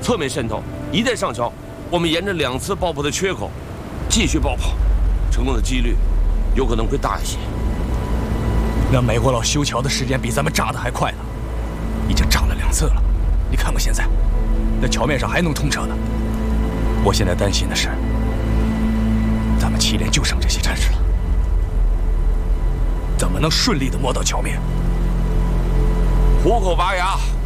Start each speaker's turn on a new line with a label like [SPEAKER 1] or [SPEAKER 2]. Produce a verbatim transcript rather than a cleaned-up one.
[SPEAKER 1] 侧面渗透。一旦上桥，我们沿着两次爆破的缺口继续爆破，成功的几率有可能会大一些。
[SPEAKER 2] 那美国佬修桥的时间比咱们炸的还快呢，已经炸了两次了。你看看现在，那桥面上还能通车呢。我现在担心的是，咱们祁连就剩这些战士了，怎么能顺利的摸到桥面？
[SPEAKER 1] 虎口拔牙。